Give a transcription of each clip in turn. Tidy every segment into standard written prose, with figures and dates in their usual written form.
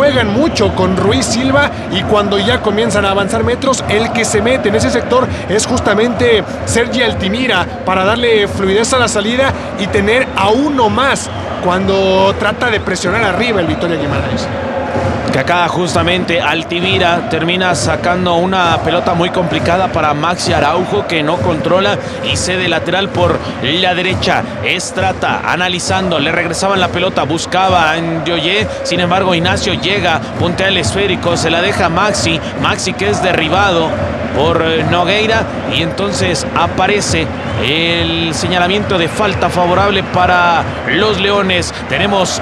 juegan mucho con Ruiz Silva y cuando ya comienzan a avanzar metros, el que se mete en ese sector es justamente Sergi Altimira para darle fluidez a la salida y tener a uno más cuando trata de presionar arriba el Victoria Guimaraes. Que acá justamente Altimira termina sacando una pelota muy complicada para Maxi Araujo, que no controla y cede lateral por la derecha. Estrata analizando, le regresaban la pelota, buscaba en Dioye, sin embargo Ignacio llega, puntea el esférico, se la deja Maxi que es derribado por Nogueira y entonces aparece el señalamiento de falta favorable para los Leones. Tenemos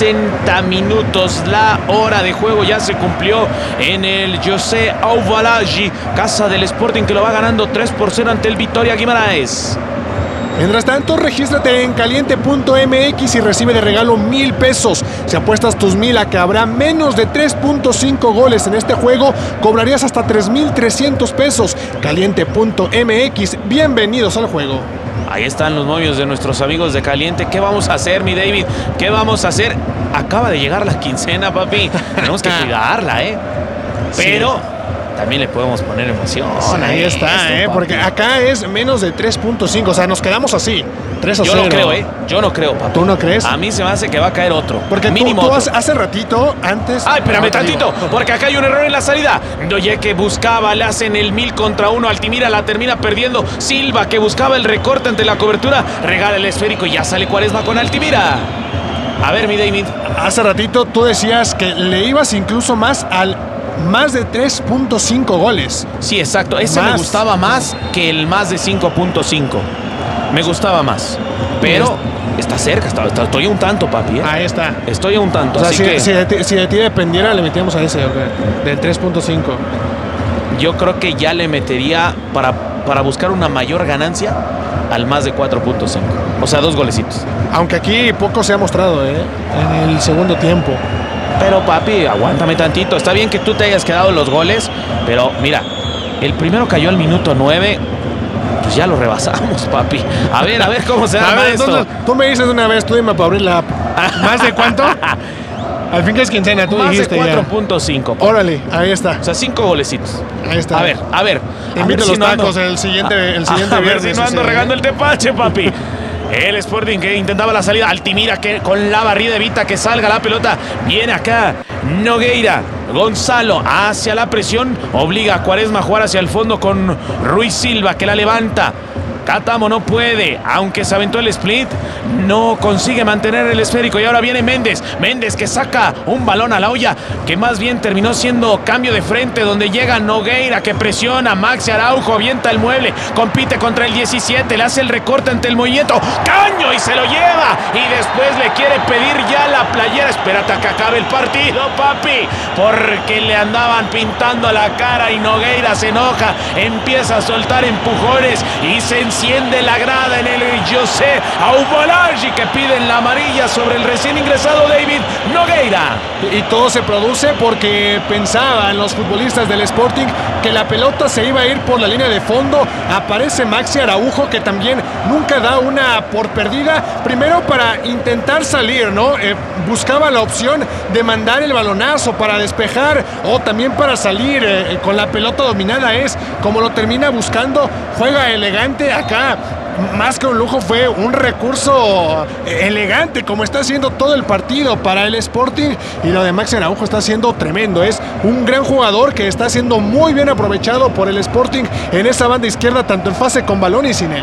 60 minutos, la hora de juego ya se cumplió en el José Auvalagi, casa del Sporting, que lo va ganando 3-0 ante el Victoria Guimaraes. Mientras tanto, regístrate en caliente.mx y recibe de regalo 1,000 pesos. Si apuestas tus 1,000 a que habrá menos de 3.5 goles en este juego, cobrarías hasta 3,300 pesos. Caliente.mx, bienvenidos al juego. Ahí están los momios de nuestros amigos de Caliente. ¿Qué vamos a hacer, mi David? ¿Qué vamos a hacer? Acaba de llegar la quincena, papi. Tenemos que cuidarla, Pero... sí, también le podemos poner emoción. Sí, ahí está, porque acá es menos de 3.5, o sea, nos quedamos así, 3-0. Yo no creo, Yo no creo, papi. ¿Tú no crees? A mí se me hace que va a caer otro. Porque mínimo tú otro. hace ratito, antes... Ay, espérame tantito, porque acá hay un error en la salida. Doye que buscaba, le hacen el 1000 contra 1. Altimira la termina perdiendo. Silva, que buscaba el recorte ante la cobertura, regala el esférico y ya sale Cuaresma con Altimira. A ver, mi David. Hace ratito tú decías que le ibas incluso más al... más de 3.5 goles. Sí, exacto. Ese me gustaba más que el más de 5.5. Me gustaba más. Pero está cerca. Estoy a un tanto, papi. Ahí está. Estoy a un tanto. O sea, así que... si de ti dependiera, le metíamos a ese, del 3.5. Yo creo que ya le metería para buscar una mayor ganancia al más de 4.5. O sea, 2 golecitos. Aunque aquí poco se ha mostrado, en el segundo tiempo. Pero papi, aguántame tantito. Está bien que tú te hayas quedado los goles, pero mira, el primero cayó al minuto 9. Pues ya lo rebasamos, papi. A ver cómo se arma esto. Entonces, tú me dices de una vez, tú dime para abrir la app. ¿Más de cuánto? Al fin que es quincena, tú más dijiste. Más de 4.5. Órale, ahí está. O sea, 5 golecitos. Ahí está. A ver. Invita los tacos el siguiente viernes. A ver si no ando regando el tepache, papi. El Sporting que intentaba la salida. Altimira que con la barrida evita que salga la pelota. Viene acá Nogueira. Gonzalo hacia la presión. Obliga a Cuaresma a jugar hacia el fondo con Ruiz Silva, que la levanta. Cátamo no puede, aunque se aventó el split, no consigue mantener el esférico. Y ahora viene Méndez que saca un balón a la olla, que más bien terminó siendo cambio de frente, donde llega Nogueira, que presiona. Maxi Araujo avienta el mueble, compite contra el 17, le hace el recorte ante el movimiento, Caño, y se lo lleva, y después le quiere pedir ya la playera. Espérate a que acabe el partido, papi, porque le andaban pintando la cara y Nogueira se enoja, empieza a soltar empujones y se enciende la grada en el José Auvalagi, que piden la amarilla sobre el recién ingresado David Nogueira. Y todo se produce porque pensaban los futbolistas del Sporting que la pelota se iba a ir por la línea de fondo. Aparece Maxi Araujo, que también nunca da una por perdida. Primero para intentar salir, ¿no? Buscaba la opción de mandar el balonazo para despejar o también para salir con la pelota dominada. Es como lo termina buscando. Juega elegante acá. Más que un lujo, fue un recurso elegante, como está haciendo todo el partido para el Sporting. Y lo de Maxi Araujo está siendo tremendo. Es un gran jugador que está siendo muy bien aprovechado por el Sporting en esa banda izquierda, tanto en fase con balón y sin él.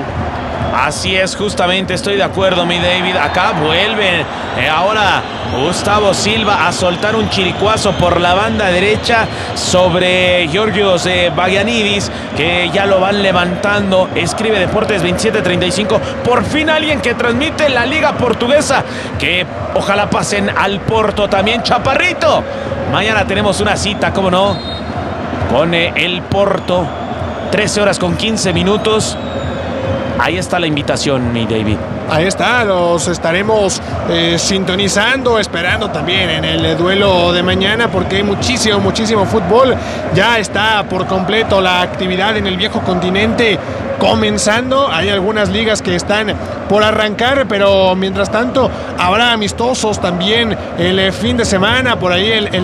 Así es, justamente, estoy de acuerdo, mi David. Acá vuelve ahora Gustavo Silva a soltar un chiricuazo por la banda derecha sobre Georgios Bagianidis, que ya lo van levantando. Escribe Deportes 2735. Por fin alguien que transmite la Liga Portuguesa, que ojalá pasen al Porto también. Chaparrito, mañana tenemos una cita, ¿cómo no? Con el Porto, 13 horas con 15 minutos. Ahí está la invitación, mi David. Ahí está, los estaremos sintonizando, esperando también en el duelo de mañana, porque hay muchísimo fútbol. Ya está por completo la actividad en el viejo continente comenzando. Hay algunas ligas que están por arrancar, pero mientras tanto habrá amistosos también el fin de semana. Por ahí el